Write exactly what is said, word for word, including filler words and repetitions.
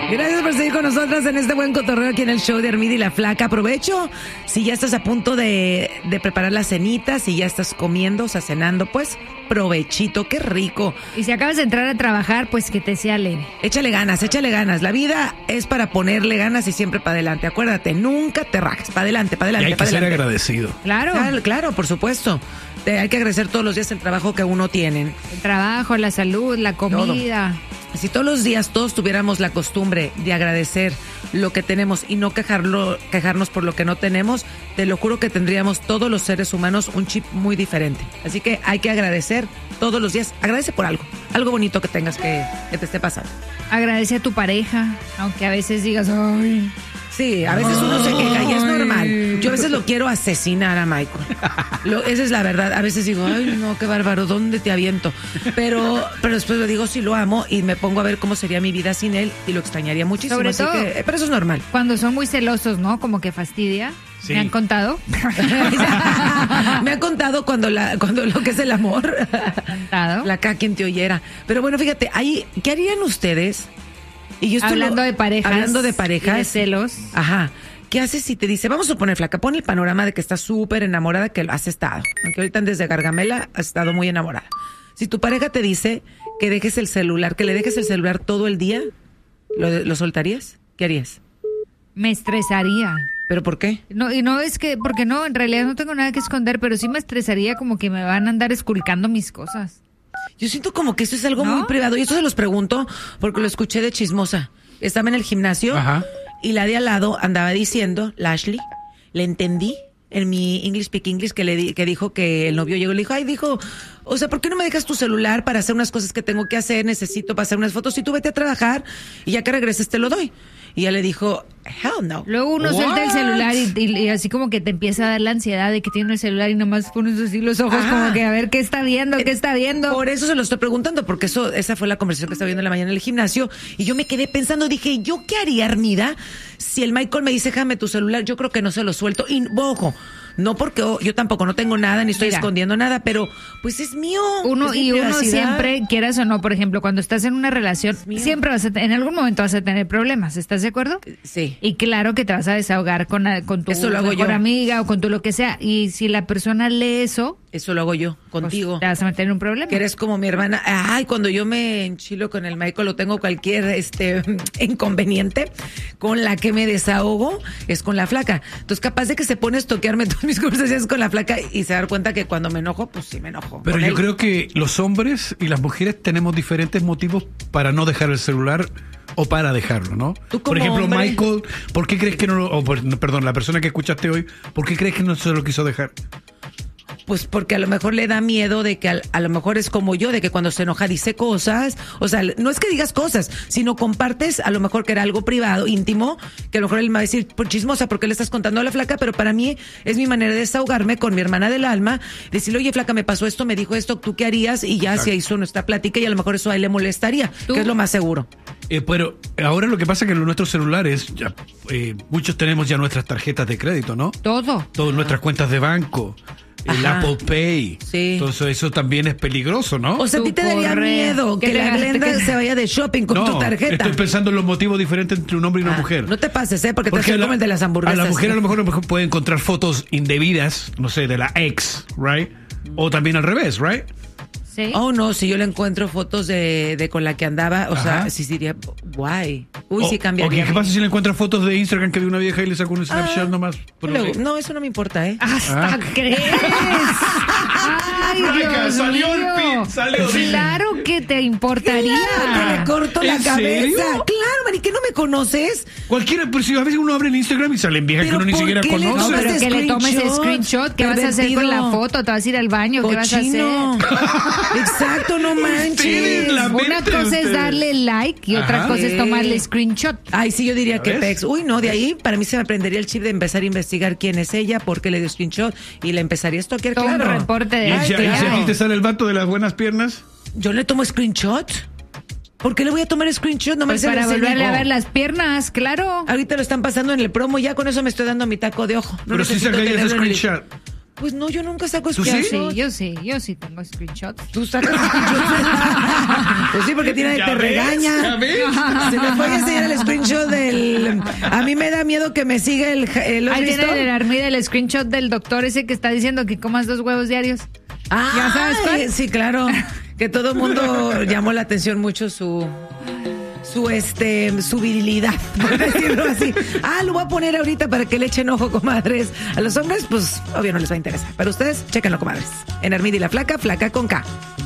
Gracias por seguir con nosotros en este buen cotorreo aquí en el show de Armida y la Flaca. Aprovecho, si ya estás a punto de, de preparar la cenita, si ya estás comiendo, o sea, cenando, pues provechito, qué rico. Y si acabas de entrar a trabajar, pues que te sea leve. Échale ganas, échale ganas. La vida es para ponerle ganas y siempre para adelante. Acuérdate, nunca te rajes, para adelante, para adelante. Y hay que ser adelante. agradecido. Claro. Claro, claro, por supuesto. Te, hay que agradecer todos los días el trabajo que uno tiene. El trabajo, la salud, la comida. Todo. Si todos los días todos tuviéramos la costumbre de agradecer lo que tenemos y no quejarlo, quejarnos por lo que no tenemos, te lo juro que tendríamos todos los seres humanos un chip muy diferente. Así que hay que agradecer todos los días. Agradece por algo, algo bonito que tengas que, que te esté pasando. Agradece a tu pareja, aunque a veces digas, ay... Sí, a veces uno se queja y es normal. Yo a veces lo quiero asesinar a Michael. Lo, esa es la verdad. A veces digo, ay, no, qué bárbaro, ¿dónde te aviento? Pero pero después le digo, sí, lo amo y me pongo a ver cómo sería mi vida sin él y lo extrañaría muchísimo. Sobre así todo, que, pero eso es normal. Cuando son muy celosos, ¿no? Como que fastidia. Sí. ¿Me han contado? Me han contado cuando la cuando lo que es el amor. ¿Contado? La caca quien te oyera. Pero bueno, fíjate, ahí, ¿qué harían ustedes? Y yo esto Hablando lo- de parejas. Hablando de y parejas. de celos. Ajá. ¿Qué haces si te dice, vamos a suponer, Flaca, pon el panorama de que estás súper enamorada, que has estado? Aunque ahorita desde Gargamela has estado muy enamorada. Si tu pareja te dice que dejes el celular, que le dejes el celular todo el día, ¿lo, lo soltarías? ¿Qué harías? Me estresaría. ¿Pero por qué? No, y no es que, porque no, en realidad no tengo nada que esconder, pero sí me estresaría como que me van a andar esculcando mis cosas. Yo siento como que eso es algo ¿No? muy privado. Y eso se los pregunto porque lo escuché de chismosa. Estaba en el gimnasio. Ajá. Y la de al lado andaba diciendo, Lashley, le entendí en mi English Speak English que le di, que dijo que el novio llegó y le dijo, ay, dijo, o sea, ¿por qué no me dejas tu celular para hacer unas cosas que tengo que hacer? Necesito para hacer unas fotos. Y tú vete a trabajar y ya que regreses te lo doy. Y ella le dijo, hell no. Luego uno What? suelta el celular y, y- y así como que te empieza a dar la ansiedad de que tiene el celular y nomás pones así los ojos Ajá. como que a ver qué está viendo, qué está viendo. Por eso se lo estoy preguntando, porque eso, esa fue la conversación que estaba viendo en la mañana en el gimnasio. Y yo me quedé pensando, dije, ¿yo qué haría, Armida? Si el Michael me dice, déjame tu celular, yo creo que no se lo suelto. Y, ojo, no porque oh, yo tampoco no tengo nada, ni estoy Mira. escondiendo nada, pero pues es mío. Uno es mi y uno privacidad. siempre, quieras o no, por ejemplo, cuando estás en una relación, mío. siempre vas a, te- en algún momento vas a tener problemas, ¿estás de acuerdo? Sí. Y claro que te vas a desahogar con, la- con tu Eso lo hago mejor yo. amiga o con tu lo que sea. Y si la persona lee eso, Eso lo hago yo, pues, contigo. te vas a meter en un problema. Que eres como mi hermana. Ay, cuando yo me enchilo con el Michael o tengo cualquier este inconveniente, con la que me desahogo es con la Flaca. Entonces, capaz de que se pone a estoquearme todas mis conversaciones con la Flaca y se da cuenta que cuando me enojo, pues sí me enojo. Pero con yo él. creo que los hombres y las mujeres tenemos diferentes motivos para no dejar el celular o para dejarlo, ¿no? Tú Por como ejemplo, hombre- Michael, ¿por qué crees que no lo, o por- no, perdón, la persona que escuchaste hoy, ¿por qué crees que no se lo quiso dejar? Pues porque a lo mejor le da miedo de que a, a lo mejor es como yo, de que cuando se enoja dice cosas. O sea, no es que digas cosas, sino compartes a lo mejor que era algo privado, íntimo, que a lo mejor él me va a decir, por chismosa, porque le estás contando a la Flaca, pero para mí es mi manera de desahogarme con mi hermana del alma, decirle, oye, Flaca, me pasó esto, me dijo esto, ¿tú qué harías? Y ya se hizo nuestra plática y a lo mejor eso a él le molestaría, ¿Tú? que es lo más seguro. Eh, pero ahora lo que pasa es que en nuestros celulares, ya, eh, muchos tenemos ya nuestras tarjetas de crédito, ¿no? Todo. Todas nuestras cuentas de banco, el Ajá. Apple Pay. Sí. Entonces eso también es peligroso, ¿no? O sea, a ti Tu te daría correo. miedo Que que le la gaste- Glenda que- se vaya de shopping con no, tu tarjeta. estoy pensando en los motivos diferentes entre un hombre y una Ah, mujer. No te pases, ¿eh? Porque, Porque te a hace la, como el de las hamburguesas. a la mujer a lo mejor, a lo mejor puede encontrar fotos indebidas, no sé, de la ex, right? O también al revés, right? Sí. Oh, no, si yo le encuentro fotos de, de con la que andaba, o Ajá. sea, sí diría, guay. Uy, O- sí o cambiaría. ¿qué pasa si le encuentra fotos de Instagram que de una vieja y le sacó un Ah, Snapchat nomás? Pero luego- sí. no, eso no me importa, ¿eh? ¿Hasta Ah. crees? Ay, Flaca, Dios salió el mío. pin, salió, dile. Claro que te importaría. Claro que le corto la ¿En cabeza. serio? Claro, Mari, que no me conoces. Cualquiera, pero si a veces uno abre el Instagram y salen viejas que Pero uno ni ¿por siquiera qué le No, conoce. tomas pero que le tomes Screenshot, screenshot. ¿Qué vas a hacer con la pervertido. foto? ¿Te vas a ir al baño? ¿Qué vas a Cochino. hacer? Exacto, no Ustedes, manches. la Una mente de cosa es ustedes. darle like y otra Ajá. cosa es Sí. tomarle screenshot. Ay, sí, yo diría ¿Ya que ves? pex. Uy, no, de ahí para mí se me prendería el chip de empezar a investigar quién es ella, por qué le dio screenshot y le empezaría a stalkear, Todo un claro. reporte de ¿Y Ay, si, y si claro. aquí te sale el vato de las buenas piernas? Yo le tomo screenshot. ¿Por qué le voy a tomar screenshot? No me Pues para enseño. volverle a ver las piernas, claro. Ahorita lo están pasando en el promo, ya con eso me estoy dando mi taco de ojo. No Pero si necesito sacarías el tenerlo en el- screenshot. Pues no, yo nunca saco ¿Tú screenshots. Sí, yo sí, yo sí tengo screenshots. Tú sacas screenshots. Pues sí, porque tiene, ¿Ya te ves? regaña. ¿Ya ves? Se me fue a enseñar el screenshot del... A mí me da miedo que me siga el... el ¿lo has Ahí visto? tiene el Armida el screenshot del doctor ese que está diciendo que comas dos huevos diarios. Ah, ¿Ya sabes cuál? Sí, claro. Que todo el mundo llamó la atención mucho su... Su este, su virilidad, por decirlo así. Ah, lo voy a poner ahorita para que le echen ojo, comadres. A los hombres, pues, obvio no les va a interesar. Pero ustedes, chéquenlo, comadres. En Armida y la Flaca, Flaca con K.